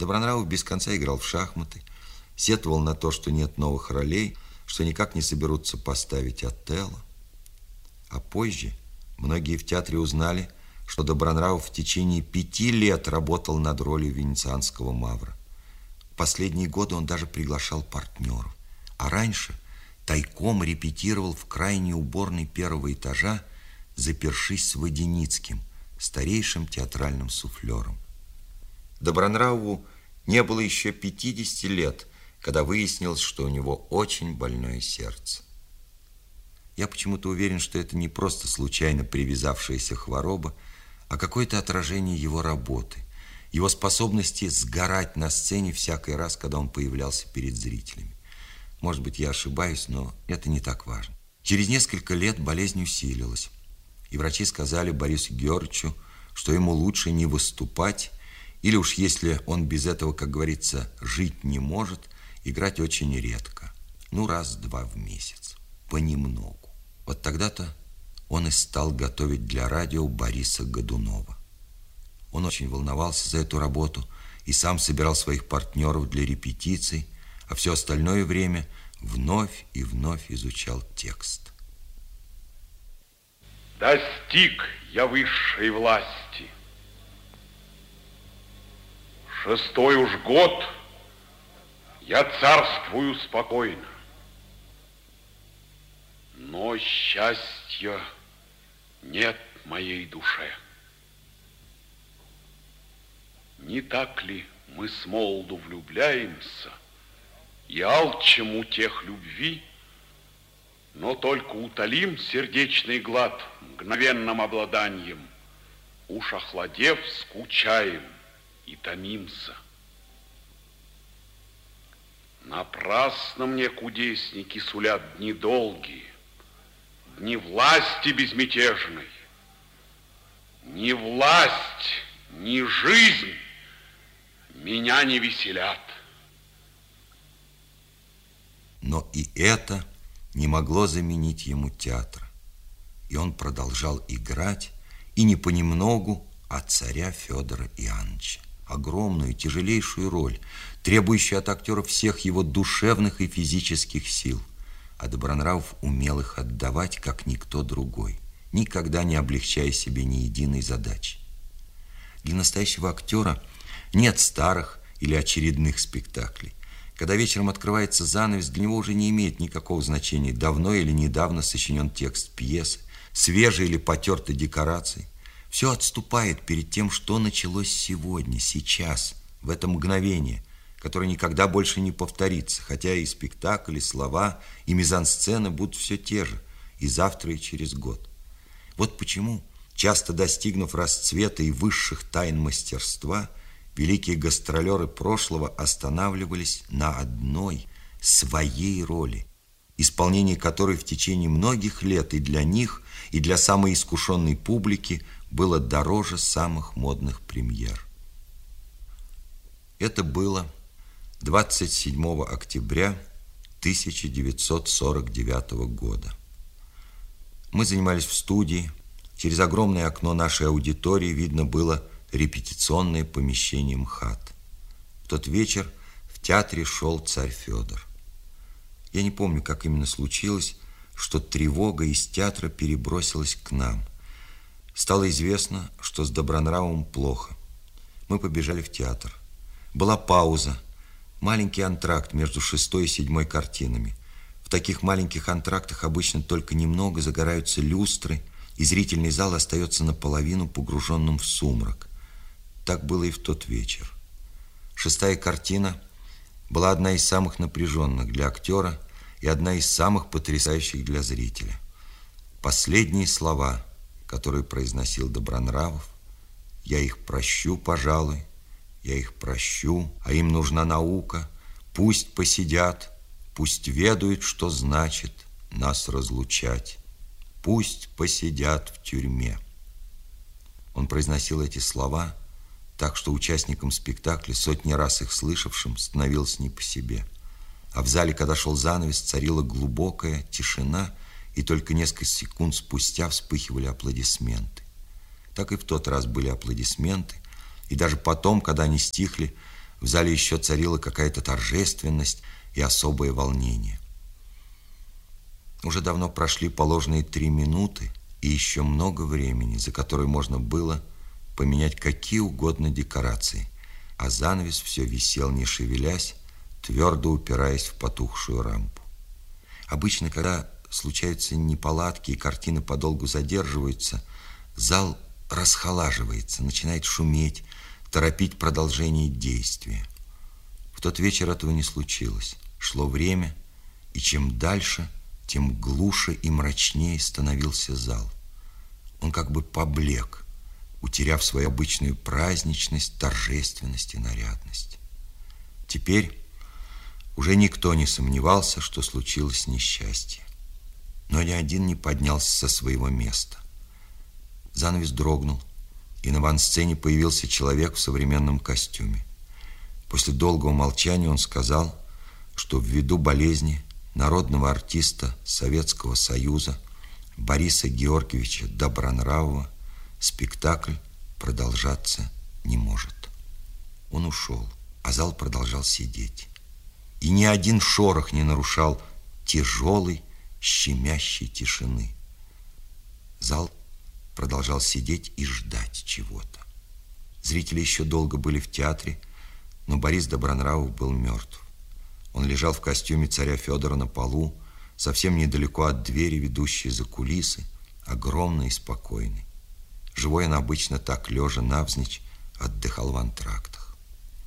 Добронравов без конца играл в шахматы, сетовал на то, что нет новых ролей, что никак не соберутся поставить Отелло. А позже многие в театре узнали, что Добронравов в течение 5 лет работал над ролью венецианского Мавра. В последние годы он даже приглашал партнеров. А раньше тайком репетировал в крайней уборной первого этажа, запершись с Воденицким, старейшим театральным суфлером. Добронравову не было еще 50 лет, когда выяснилось, что у него очень больное сердце. Я почему-то уверен, что это не просто случайно привязавшаяся хвороба, а какое-то отражение его работы, его способности сгорать на сцене всякий раз, когда он появлялся перед зрителями. Может быть, я ошибаюсь, но это не так важно. Через несколько лет болезнь усилилась, и врачи сказали Борису Георгиевичу, что ему лучше не выступать, или уж если он без этого, как говорится, жить не может, играть очень редко, раз-два в месяц, понемногу. Вот тогда-то он и стал готовить для радио Бориса Годунова. Он очень волновался за эту работу и сам собирал своих партнеров для репетиций, а все остальное время вновь и вновь изучал текст. Достиг я высшей власти. 6-й уж год я царствую спокойно. Но счастья нет моей душе. Не так ли мы с молоду влюбляемся и алчим утех любви, но только утолим сердечный глад мгновенным обладанием, уж охладев, скучаем и томимся. Напрасно мне кудесники сулят дни долгие, дни власти безмятежной. Ни власть, ни жизнь меня не веселят. Но и это не могло заменить ему театра. И он продолжал играть, и не понемногу, а царя Федора Иоанновича. Огромную, тяжелейшую роль, требующую от актера всех его душевных и физических сил. А Добронравов умел их отдавать, как никто другой, никогда не облегчая себе ни единой задачи. Для настоящего актера нет старых или очередных спектаклей. Когда вечером открывается занавес, для него уже не имеет никакого значения, давно или недавно сочинен текст пьесы, свежие или потертые декорации. Все отступает перед тем, что началось сегодня, сейчас, в это мгновение, которое никогда больше не повторится, хотя и спектакль, и слова, и мизансцены будут все те же, и завтра, и через год. Вот почему, часто достигнув расцвета и высших тайн мастерства, великие гастролеры прошлого останавливались на одной своей роли, исполнение которой в течение многих лет и для них, и для самой искушенной публики было дороже самых модных премьер. Это было 27 октября 1949 года. Мы занимались в студии. Через огромное окно нашей аудитории видно было репетиционное помещение МХАТ. В тот вечер в театре шел «Царь Федор». Я не помню, как именно случилось, что тревога из театра перебросилась к нам. Стало известно, что с Добронравовым плохо. Мы побежали в театр. Была пауза, маленький антракт между 6-й и 7-й картинами. В таких маленьких антрактах обычно только немного загораются люстры, и зрительный зал остается наполовину погруженным в сумрак. Так было и в тот вечер. 6-я картина была одна из самых напряженных для актера и одна из самых потрясающих для зрителя. Последние слова, которые произносил Добронравов: «Я их прощу, пожалуй, я их прощу, а им нужна наука. Пусть посидят, пусть ведают, что значит нас разлучать. Пусть посидят в тюрьме». Он произносил эти слова так, что участникам спектакля, сотни раз их слышавшим, становилось не по себе. А в зале, когда шел занавес, царила глубокая тишина, и только несколько секунд спустя вспыхивали аплодисменты. Так и в тот раз были аплодисменты, и даже потом, когда они стихли, В зале еще царила какая-то торжественность и особое волнение. Уже давно прошли положенные 3 минуты, и еще много времени, за которое можно было поменять какие угодно декорации, а занавес все висел, не шевелясь, твердо упираясь в потухшую рампу. Обычно, когда случаются неполадки и картины подолгу задерживаются, зал расхолаживается, начинает шуметь, торопить продолжение действия. В тот вечер этого не случилось. Шло время, и чем дальше, тем глуше и мрачнее становился зал. Он как бы поблек, утеряв свою обычную праздничность, торжественность и нарядность. Теперь уже никто не сомневался, что случилось несчастье. Но ни один не поднялся со своего места. Занавес дрогнул, и на авансцене появился человек в современном костюме. После долгого молчания он сказал, что ввиду болезни народного артиста Советского Союза Бориса Георгиевича Добронравова спектакль продолжаться не может. Он ушел, а зал продолжал сидеть. И ни один шорох не нарушал тяжелой, щемящей тишины. Зал продолжал сидеть и ждать чего-то. Зрители еще долго были в театре, но Борис Добронравов был мертв. Он лежал в костюме царя Федора на полу, совсем недалеко от двери, ведущей за кулисы, огромный и спокойный. Живой он обычно так, лежа навзничь, отдыхал в антрактах.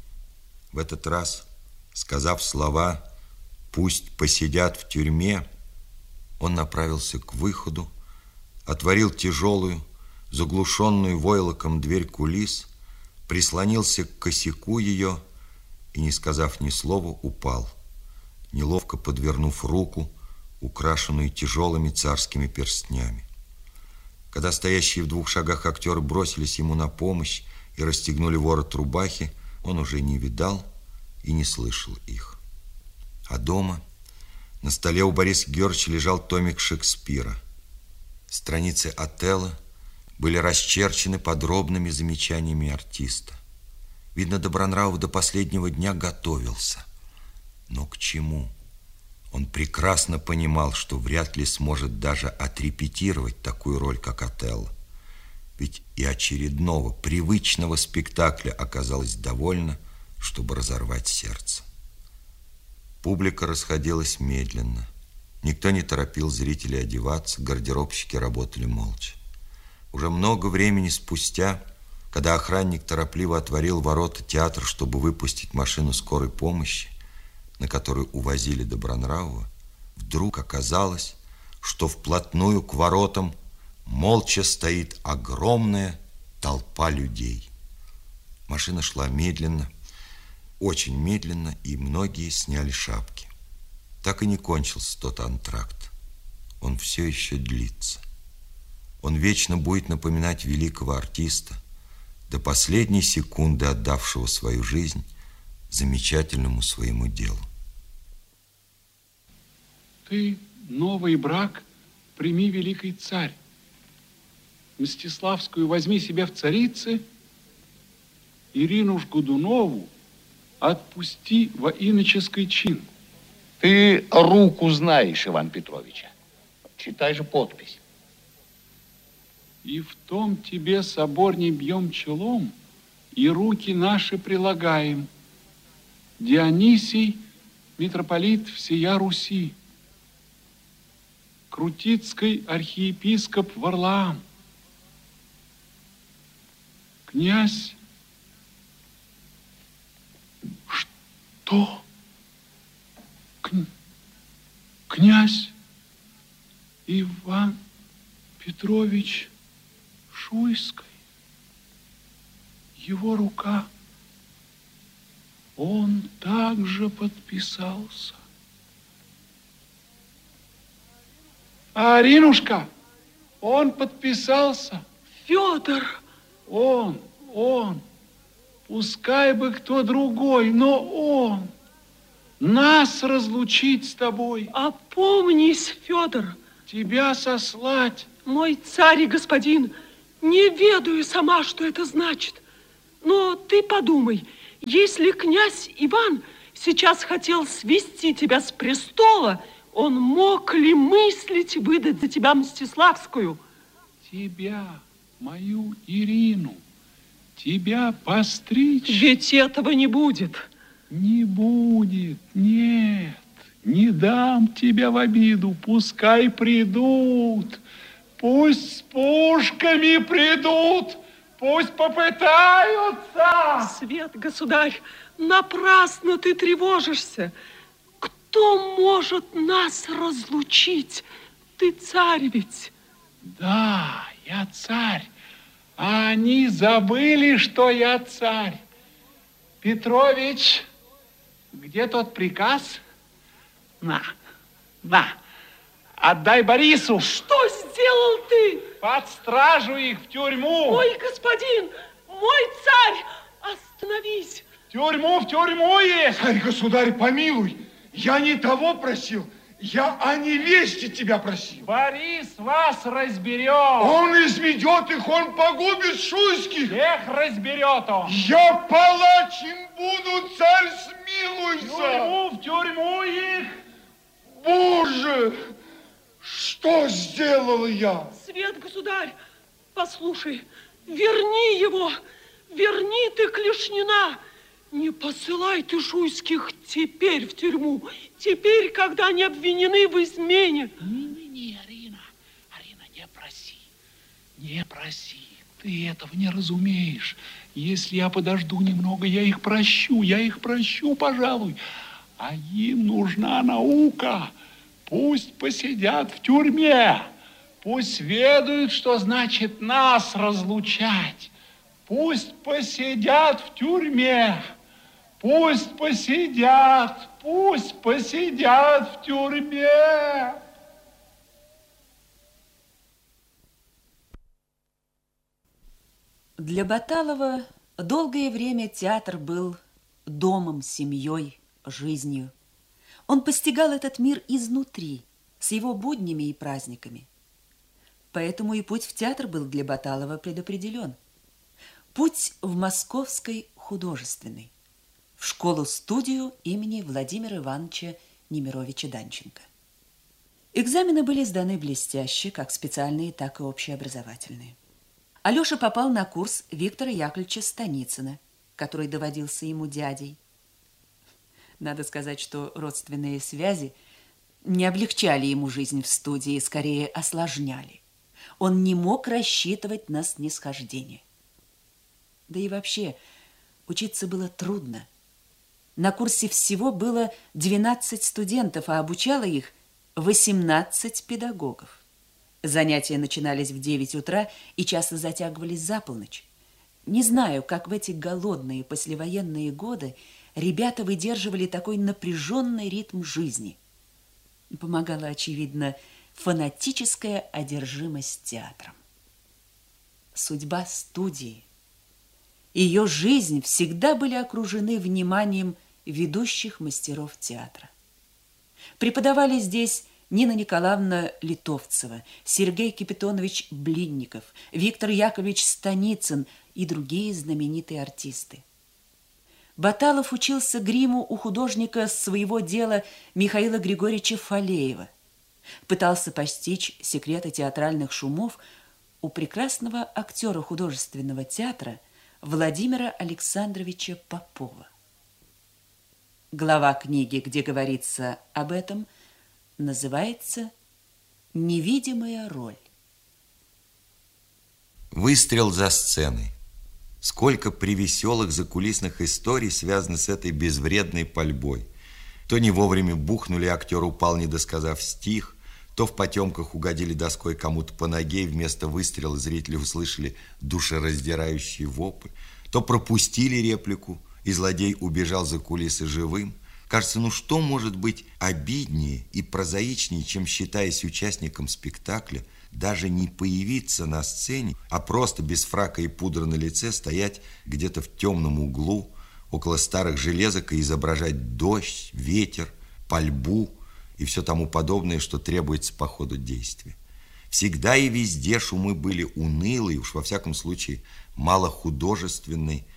В этот раз, сказав слова «пусть посидят в тюрьме», он направился к выходу, отворил тяжелую, заглушенную войлоком дверь кулис, прислонился к косяку ее и, не сказав ни слова, упал, неловко подвернув руку, украшенную тяжелыми царскими перстнями. Когда стоящие в 2 шагах актеры бросились ему на помощь и расстегнули ворот рубахи, он уже не видал и не слышал их. А дома на столе у Бориса Георгиевича лежал томик Шекспира. Страницы Отелло были расчерчены подробными замечаниями артиста. Видно, Добронравов до последнего дня готовился. Но к чему? Он прекрасно понимал, что вряд ли сможет даже отрепетировать такую роль, как Отелло. Ведь и очередного привычного спектакля оказалось довольно, чтобы разорвать сердце. Публика расходилась медленно. Никто не торопил зрителей одеваться, гардеробщики работали молча. Уже много времени спустя, когда охранник торопливо отворил ворота театра, чтобы выпустить машину скорой помощи, на которую увозили Добронравова, вдруг оказалось, что вплотную к воротам молча стоит огромная толпа людей. Машина шла медленно, очень медленно, и многие сняли шапки. Так и не кончился тот антракт. Он все еще длится. Он вечно будет напоминать великого артиста, до последней секунды отдавшего свою жизнь замечательному своему делу. Ты новый брак прими, великий царь. Мстиславскую возьми себе в царицы, Ирину Годунову отпусти во иноческий чин. Ты руку знаешь Ивана Петровича. Читай же подпись. И в том тебе собор не бьем челом, и руки наши прилагаем. Дионисий, митрополит всея Руси, Крутицкий архиепископ Варлаам, князь... Что? Князь Иван Петрович Шуйский. Его рука. Он также подписался. А Аринушка, он подписался. Федор! Он. Пускай бы кто другой, но он. Нас разлучить с тобой. Опомнись, Федор. Тебя сослать. Мой царь и господин, не ведаю сама, что это значит. Но ты подумай, Если князь Иван сейчас хотел свести тебя с престола, он мог ли мыслить выдать за тебя Мстиславскую? Тебя, мою Ирину, тебя постричь? Ведь этого не будет. Не будет, нет. Не дам тебя в обиду, пускай придут. Пусть с пушками придут, пусть попытаются. Свет, государь, напрасно ты тревожишься. Кто может нас разлучить? Ты царь ведь. Да, я царь. А они забыли, что я царь. Петрович, где тот приказ? На, отдай Борису. Что сделал ты? Под стражу их в тюрьму. Мой господин, мой царь, остановись. В тюрьму их. Царь-государь, помилуй, я не того просил, я о невесте тебя просил. Борис вас разберет. Он изведет их, он погубит шуйских. Всех разберет он. Я палач им буду, царь, смилуйся. В тюрьму их. Боже, что сделал я? Свет, государь, послушай, верни его, верни ты Клешнина. Не посылай ты шуйских теперь в тюрьму, теперь, когда они обвинены в измене. Не, Арина, не проси, ты этого не разумеешь. Если я подожду немного, я их прощу, пожалуй. А им нужна наука. Пусть посидят в тюрьме, пусть ведают, что значит нас разлучать. Пусть посидят в тюрьме, пусть посидят в тюрьме. Для Баталова долгое время театр был домом, семьей, жизнью. Он постигал этот мир изнутри, с его буднями и праздниками. Поэтому и путь в театр был для Баталова предопределен. Путь в Московской художественной, в школу-студию имени Владимира Ивановича Немировича Данченко. Экзамены были сданы блестяще, как специальные, так и общеобразовательные. Алеша попал на курс Виктора Яковлевича Станицына, который доводился ему дядей. Надо сказать, что родственные связи не облегчали ему жизнь в студии, скорее осложняли. Он не мог рассчитывать на снисхождение. Да и вообще, учиться было трудно. На курсе всего было 12 студентов, а обучало их 18 педагогов. Занятия начинались в 9 утра и часто затягивались за полночь. Не знаю, как в эти голодные послевоенные годы ребята выдерживали такой напряженный ритм жизни. Помогала, очевидно, фанатическая одержимость театром. Судьба студии, ее жизнь всегда были окружены вниманием ведущих мастеров театра. Преподавали здесь Нина Николаевна Литовцева, Сергей Капитонович Блинников, Виктор Яковлевич Станицын и другие знаменитые артисты. Баталов учился гриму у художника своего дела Михаила Григорьевича Фалеева. Пытался постичь секреты театральных шумов у прекрасного актера художественного театра Владимира Александровича Попова. Глава книги, где говорится об этом, называется «Невидимая роль». Выстрел за сценой. Сколько привеселых закулисных историй связано с этой безвредной пальбой. То не вовремя бухнули, актер упал, не досказав стих, то в потемках угодили доской кому-то по ноге, и вместо выстрела зрители услышали душераздирающий вопль, то пропустили реплику, и злодей убежал за кулисы живым. Кажется, ну что может быть обиднее и прозаичнее, чем, считаясь участником спектакля, даже не появиться на сцене, а просто без фрака и пудры на лице стоять где-то в темном углу, около старых железок и изображать дождь, ветер, пальбу и все тому подобное, что требуется по ходу действия. Всегда и везде шумы были унылые, уж во всяком случае малохудожественной,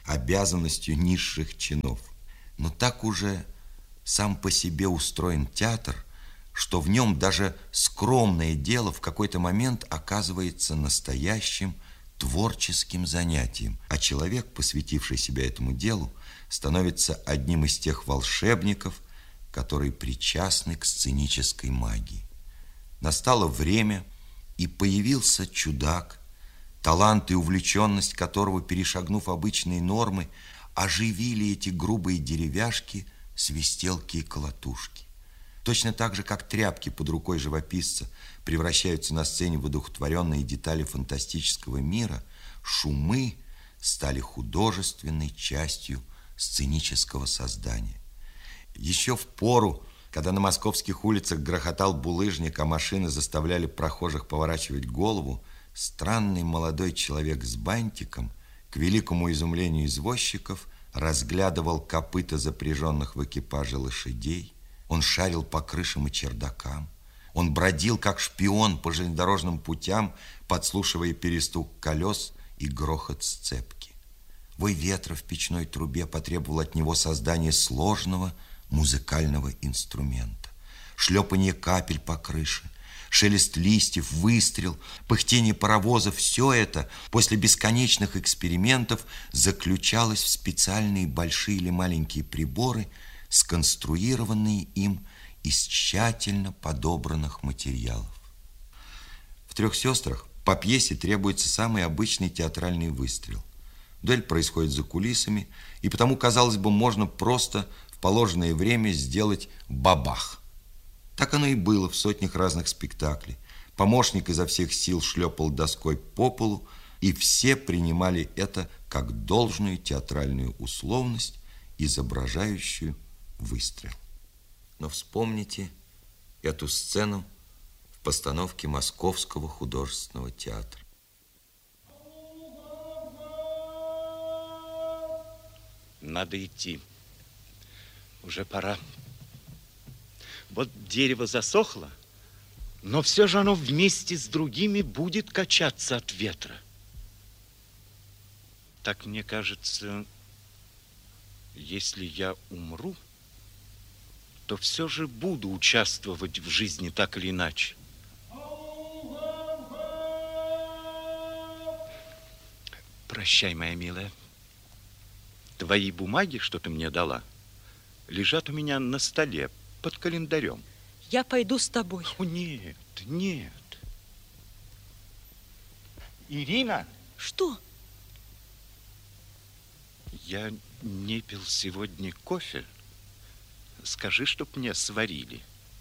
обязанностью низших чинов. Но так уже сам по себе устроен театр, что в нем даже скромное дело в какой-то момент оказывается настоящим творческим занятием, а человек, посвятивший себя этому делу, становится одним из тех волшебников, которые причастны к сценической магии. Настало время, и появился чудак, талант и увлеченность которого, перешагнув обычные нормы, оживили эти грубые деревяшки, свистелки и колотушки. Точно так же, как тряпки под рукой живописца превращаются на сцене в одухотворенные детали фантастического мира, шумы стали художественной частью сценического создания. Еще в пору, когда на московских улицах грохотал булыжник, а машины заставляли прохожих поворачивать голову, странный молодой человек с бантиком, к великому изумлению извозчиков, разглядывал копыта запряженных в экипаже лошадей. Он шарил по крышам и чердакам. Он бродил, как шпион, по железнодорожным путям, подслушивая перестук колес и грохот сцепки. Вой ветра в печной трубе потребовал от него создания сложного музыкального инструмента. Шлепанье капель по крыше, шелест листьев, выстрел, пыхтение паровоза — все это после бесконечных экспериментов заключалось в специальные большие или маленькие приборы, сконструированные им из тщательно подобранных материалов. В «Трех сестрах» по пьесе требуется самый обычный театральный выстрел. Дуэль происходит за кулисами, и потому, казалось бы, можно просто в положенное время сделать бабах. Так оно и было в сотнях разных спектаклей. Помощник изо всех сил шлепал доской по полу, и все принимали это как должную театральную условность, изображающую выстрел. Но вспомните эту сцену в постановке Московского художественного театра. Надо идти. Уже пора. Вот дерево засохло, но все же оно вместе с другими будет качаться от ветра. Так мне кажется, если я умру, то все же буду участвовать в жизни так или иначе. Прощай, моя милая. Твои бумаги, что ты мне дала, лежат у меня на столе под календарем. Я пойду с тобой. О, нет, нет. Ирина! Что? Я не пил сегодня кофе. Скажи, чтоб мне сварили.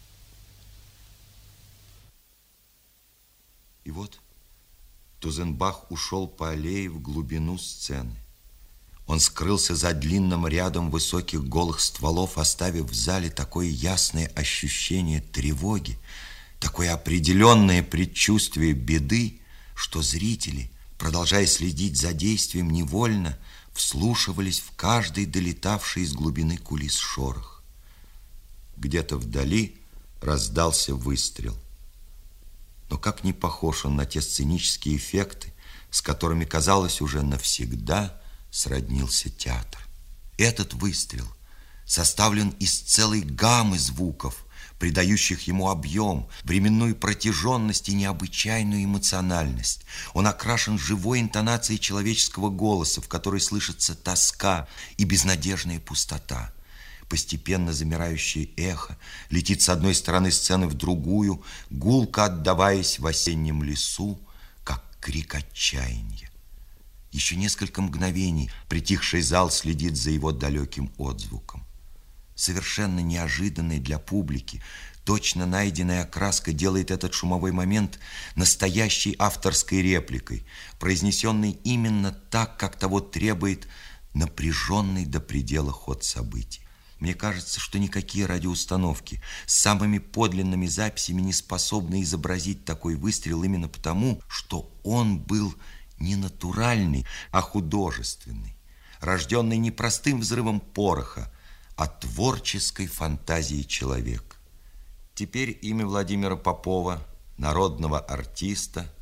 И вот Тузенбах ушел по аллее в глубину сцены. Он скрылся за длинным рядом высоких голых стволов, оставив в зале такое ясное ощущение тревоги, такое определенное предчувствие беды, что зрители, продолжая следить за действием, невольно вслушивались в каждый долетавший из глубины кулис шорох. Где-то вдали раздался выстрел. Но как не похож он на те сценические эффекты, с которыми, казалось, уже навсегда сроднился театр. Этот выстрел составлен из целой гаммы звуков, придающих ему объем, временную протяженность и необычайную эмоциональность. Он окрашен живой интонацией человеческого голоса, в которой слышится тоска и безнадежная пустота. Постепенно замирающее эхо летит с одной стороны сцены в другую, гулко отдаваясь в осеннем лесу, как крик отчаяния. Еще несколько мгновений притихший зал следит за его далеким отзвуком. Совершенно неожиданной для публики, точно найденная окраска делает этот шумовой момент настоящей авторской репликой, произнесенной именно так, как того требует напряженный до предела ход событий. Мне кажется, что никакие радиоустановки с самыми подлинными записями не способны изобразить такой выстрел именно потому, что он был не натуральный, а художественный, рожденный не простым взрывом пороха, а творческой фантазией человека. Теперь имя Владимира Попова, народного артиста,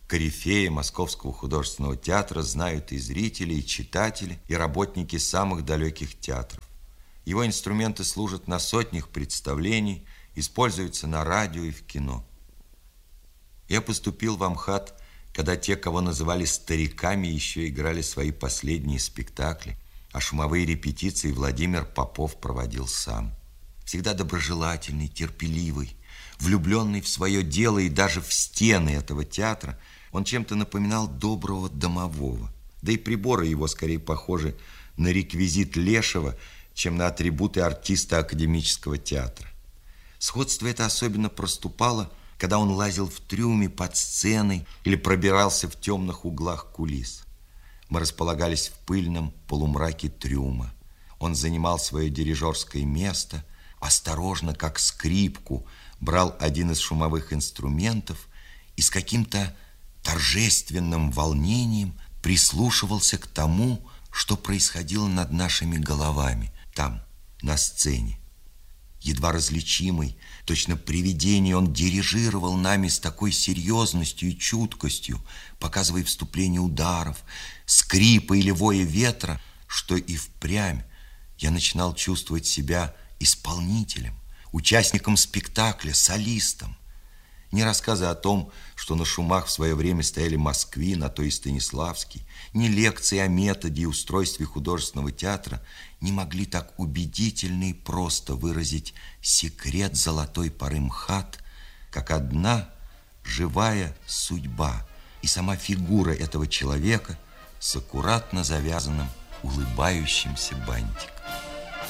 Корифеи Московского художественного театра знают и зрители, и читатели, и работники самых далеких театров. Его инструменты служат на сотнях представлений, используются на радио и в кино. Я поступил в Амхат, когда те, кого называли стариками, еще играли свои последние спектакли, а шумовые репетиции Владимир Попов проводил сам. Всегда доброжелательный, терпеливый, влюбленный в свое дело и даже в стены этого театра, он чем-то напоминал доброго домового. Да и приборы его скорее похожи на реквизит Лешего, чем на атрибуты артиста академического театра. Сходство это особенно проступало, когда он лазил в трюме под сценой или пробирался в темных углах кулис. Мы располагались в пыльном полумраке трюма. Он занимал свое дирижерское место, осторожно, как скрипку, брал один из шумовых инструментов и с каким-то торжественным волнением прислушивался к тому, что происходило над нашими головами, там, на сцене. Едва различимый, точно привидение, он дирижировал нами с такой серьезностью и чуткостью, показывая вступление ударов, скрипа или воя ветра, что и впрямь я начинал чувствовать себя исполнителем, участником спектакля, солистом. Ни рассказы о том, что на шумах в свое время стояли Москвин, а то и Станиславский, ни лекции о методе и устройстве художественного театра не могли так убедительно и просто выразить секрет золотой поры МХАТ, как одна живая судьба и сама фигура этого человека с аккуратно завязанным улыбающимся бантиком.